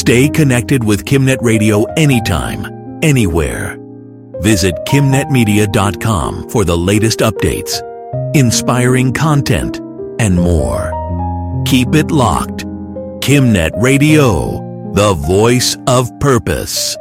Stay connected with KimNet Radio anytime, anywhere. Visit KimNetMedia.com for the latest updates, inspiring content, and more. Keep it locked. KimNet Radio, the voice of purpose.